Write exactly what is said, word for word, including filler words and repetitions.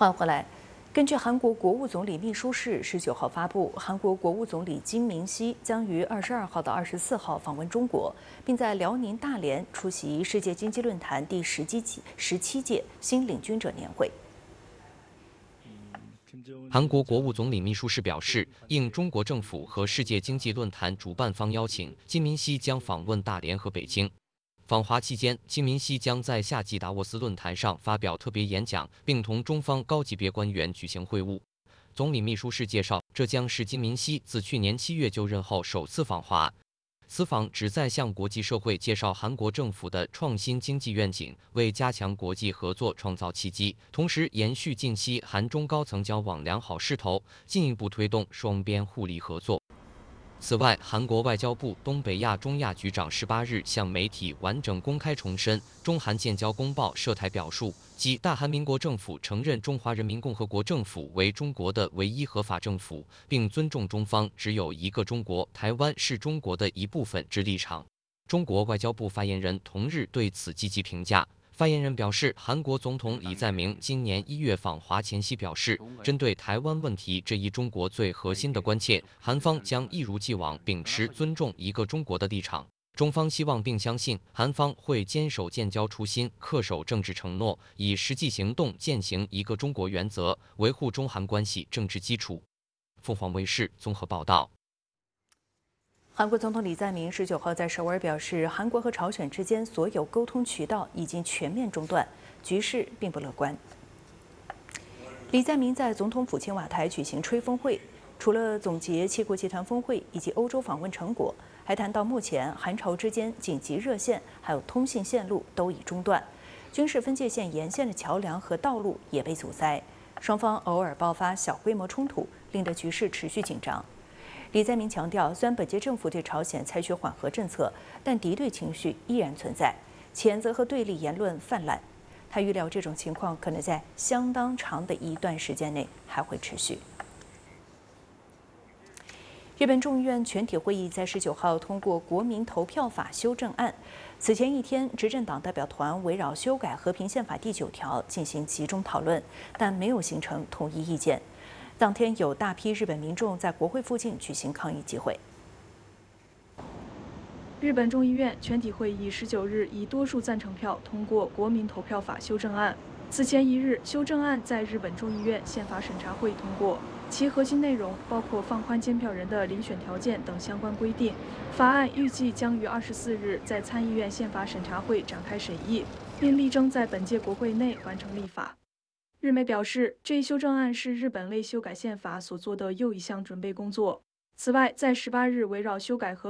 换回来，根据韩国国务总理秘书室十九号发布，韩国国务总理金明熙将于二十二号到二十四号访问中国，并在辽宁大连出席世界经济论坛第十七十七届新领军者年会。 韩国国务总理秘书室表示，应中国政府和世界经济论坛主办方邀请，金明熙将访问大连和北京。访华期间，金明熙将在夏季达沃斯论坛上发表特别演讲，并同中方高级别官员举行会晤。总理秘书室介绍，这将是金明熙自去年七月就任后首次访华。 此访旨在向国际社会介绍韩国政府的创新经济愿景，为加强国际合作创造契机，同时延续近期韩中高层交往良好势头，进一步推动双边互利合作。此外，韩国外交部东北亚中亚局长十八日向媒体完整公开重申中韩建交公报涉台表述，即大韩民国政府承认中华人民共和国政府为中国的唯一合法政府，并尊重中方只有一个中国，台湾是中国的一部分之立场。中国外交部发言人同日对此积极评价。 发言人表示，韩国总统李在明今年一月访华前夕表示，针对台湾问题这一中国最核心的关切，韩方将一如既往秉持尊重一个中国的立场。中方希望并相信，韩方会坚守建交初心，恪守政治承诺，以实际行动践行一个中国原则，维护中韩关系政治基础。凤凰卫视综合报道。 韩国总统李在明十九号在首尔表示，韩国和朝鲜之间所有沟通渠道已经全面中断，局势并不乐观。李在明在总统府青瓦台举行吹风会，除了总结七国集团峰会以及欧洲访问成果，还谈到目前韩朝之间紧急热线还有通信线路都已中断，军事分界线沿线的桥梁和道路也被阻塞，双方偶尔爆发小规模冲突，令得局势持续紧张。 李在明强调，虽然本届政府对朝鲜采取缓和政策，但敌对情绪依然存在，谴责和对立言论泛滥。他预料这种情况可能在相当长的一段时间内还会持续。日本众议院全体会议在十九号通过国民投票法修正案。此前一天，执政党代表团围绕修改和平宪法第九条进行集中讨论，但没有形成统一意见。 当天有大批日本民众在国会附近举行抗议集会。 日本众议院全体会议十九日以多数赞成票通过国民投票法修正案。此前一日，修正案在日本众议院宪法审查会通过，其核心内容包括放宽监票人的遴选条件等相关规定。法案预计将于二十四日在参议院宪法审查会展开审议，并力争在本届国会内完成立法。 日媒表示，这一修正案是日本为修改宪法所做的又一项准备工作。此外，在十八日围绕修改和